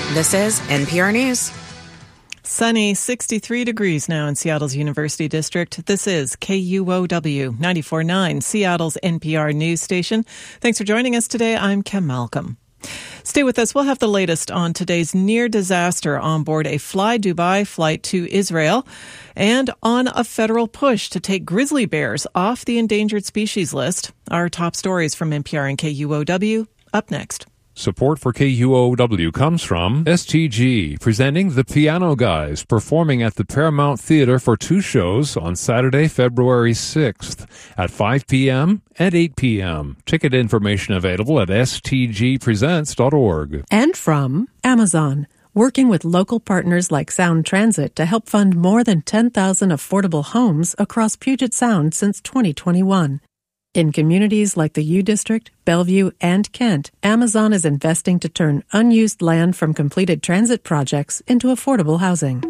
This is NPR News. Sunny, 63 degrees now in Seattle's University District. This is KUOW 94.9, Seattle's NPR news station. Thanks for joining us today. I'm Kim Malcolm. Stay with us. We'll have the latest on today's near disaster on board a Fly Dubai flight to Israel and on a federal push to take grizzly bears off the endangered species list. Our top stories from NPR and KUOW up next. Support for KUOW comes from STG, presenting The Piano Guys, performing at the Paramount Theater for 2 shows on Saturday, February 6th at 5 p.m. and 8 p.m. Ticket information available at stgpresents.org. And from Amazon, working with local partners like Sound Transit to help fund more than 10,000 affordable homes across Puget Sound since 2021. In communities like the U District, Bellevue, and Kent, Amazon is investing to turn unused land from completed transit projects into affordable housing.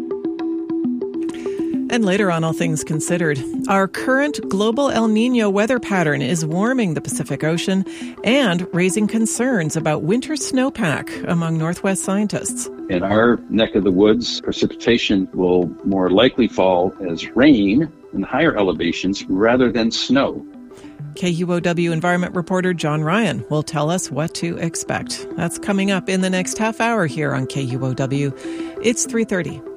And later on All Things Considered, our current global El Niño weather pattern is warming the Pacific Ocean and raising concerns about winter snowpack among Northwest scientists. In our neck of the woods, precipitation will more likely fall as rain in higher elevations rather than snow. KUOW environment reporter John Ryan will tell us what to expect. That's coming up in the next half hour here on KUOW. It's 3:30.